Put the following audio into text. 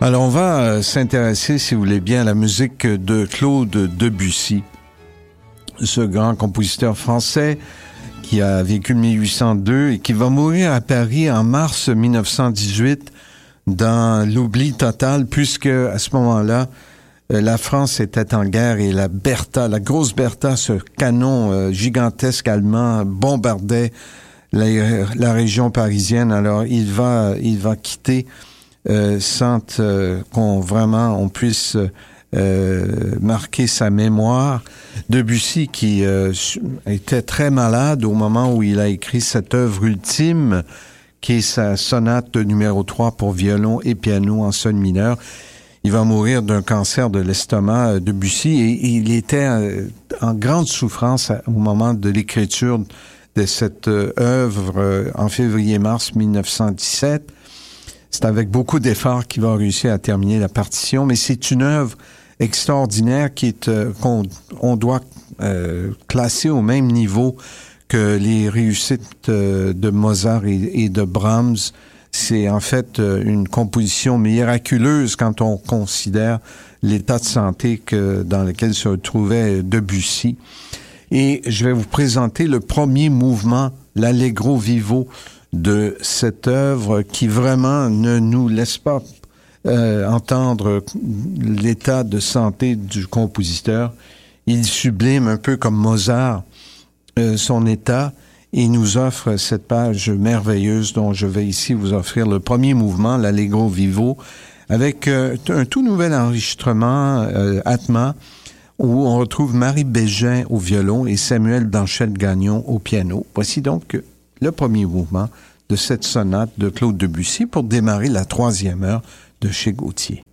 Alors, on va s'intéresser, si vous voulez bien, à la musique de Claude Debussy, ce grand compositeur français qui a vécu en 1802 et qui va mourir à Paris en mars 1918 dans l'oubli total, puisque à ce moment-là, la France était en guerre et la Bertha, la grosse Bertha, ce canon gigantesque allemand, bombardait la région parisienne. Alors, il va quitter sans qu'on puisse marquer sa mémoire. Debussy, qui était très malade au moment où il a écrit cette œuvre ultime, qui est sa sonate numéro 3 pour violon et piano en sol mineur. Il va mourir d'un cancer de l'estomac, Debussy, et il était en grande souffrance au moment de l'écriture de cette œuvre en février-mars 1917. C'est avec beaucoup d'efforts qu'il va réussir à terminer la partition, mais c'est une œuvre extraordinaire qui est qu'on doit classer au même niveau que les réussites de Mozart et de Brahms. C'est en fait une composition miraculeuse quand on considère l'état de santé dans lequel se trouvait Debussy. Et je vais vous présenter le premier mouvement, l'Allegro vivo, de cette œuvre qui vraiment ne nous laisse pas entendre l'état de santé du compositeur. Il sublime un peu comme Mozart son état et nous offre cette page merveilleuse dont je vais ici vous offrir le premier mouvement, l'Allegro vivo, avec un tout nouvel enregistrement Atma, où on retrouve Marie Bégin au violon et Samuel Danchel-Gagnon au piano. Voici donc le premier mouvement de cette sonate de Claude Debussy pour démarrer la 3e heure de chez Gauthier.